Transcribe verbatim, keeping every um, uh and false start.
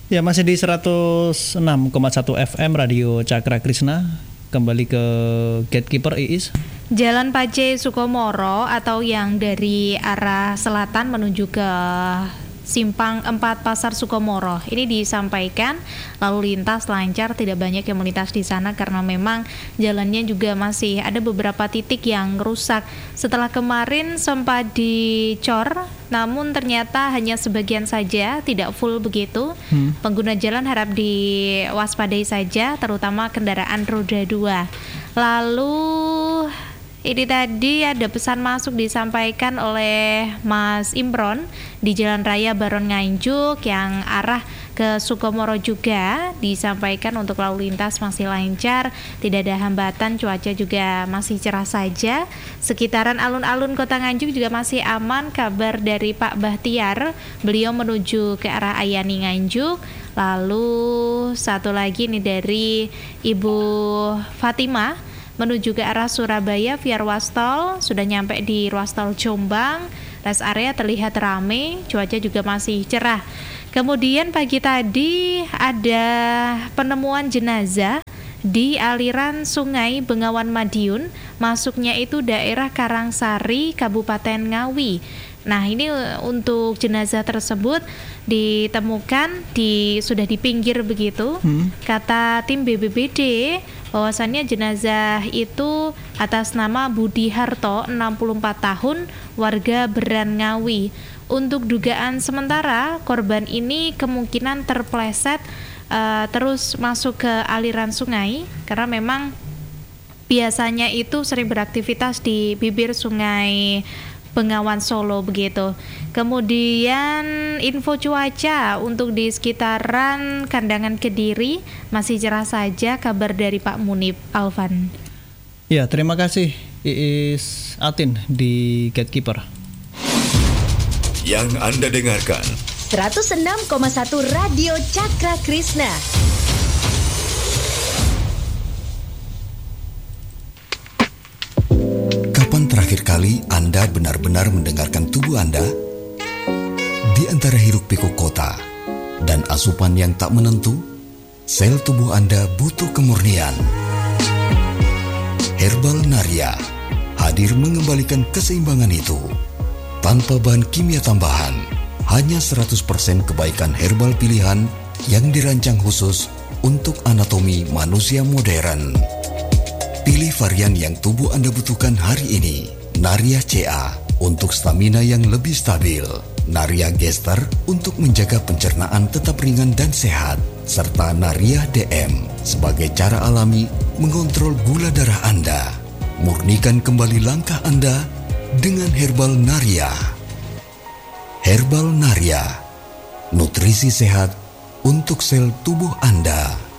Ya, masih di seratus enam koma satu F M Radio Cakra Krishna. Kembali ke Gatekeeper Iis. Jalan Pace Sukomoro atau yang dari arah selatan menuju ke Simpang empat Pasar Sukomoro ini disampaikan lalu lintas lancar, tidak banyak yang melintas di sana karena memang jalannya juga masih ada beberapa titik yang rusak. Setelah kemarin sempat dicor, namun ternyata hanya sebagian saja, tidak full begitu. Hmm. Pengguna jalan harap diwaspadai saja, terutama kendaraan roda dua. Lalu ini tadi ada pesan masuk disampaikan oleh Mas Imron di Jalan Raya Baron Nganjuk yang arah ke Sukomoro juga disampaikan untuk lalu lintas masih lancar, tidak ada hambatan, cuaca juga masih cerah saja. Sekitaran alun-alun Kota Nganjuk juga masih aman. Kabar dari Pak Bahtiar, beliau menuju ke arah Ayani Nganjuk. Lalu satu lagi nih dari Ibu Fatimah menuju ke arah Surabaya via ruas tol, sudah nyampe di ruas tol Jombang. Rest area terlihat ramai, cuaca juga masih cerah. Kemudian pagi tadi ada penemuan jenazah di aliran Sungai Bengawan Madiun, masuknya itu daerah Karangsari, Kabupaten Ngawi. Nah, ini untuk jenazah tersebut ditemukan di sudah di pinggir begitu. Hmm. Kata tim B B B D bahwasannya jenazah itu atas nama Budi Harto, enam puluh empat tahun, warga Beran Ngawi. Untuk dugaan sementara, korban ini kemungkinan terpleset uh, terus masuk ke aliran sungai karena memang biasanya itu sering beraktivitas di bibir sungai Bengawan Solo begitu. Kemudian info cuaca untuk di sekitaran Kandangan Kediri masih cerah saja, kabar dari Pak Munib Alvan. Ya, terima kasih Iis Atin di Gatekeeper. Yang Anda dengarkan seratus enam koma satu Radio Cakra Krishna. Kapan terakhir kali Anda benar-benar mendengarkan tubuh Anda? Di antara hiruk-pikuk kota dan asupan yang tak menentu, sel tubuh Anda butuh kemurnian. Herbal Naria hadir mengembalikan keseimbangan itu. Tanpa bahan kimia tambahan, hanya seratus persen kebaikan herbal pilihan yang dirancang khusus untuk anatomi manusia modern. Pilih varian yang tubuh Anda butuhkan hari ini. Naria C A untuk stamina yang lebih stabil. Naria Gester untuk menjaga pencernaan tetap ringan dan sehat. Serta Naria D M sebagai cara alami mengontrol gula darah Anda. Murnikan kembali langkah Anda dengan Herbal Naria. Herbal Naria, nutrisi sehat untuk sel tubuh Anda.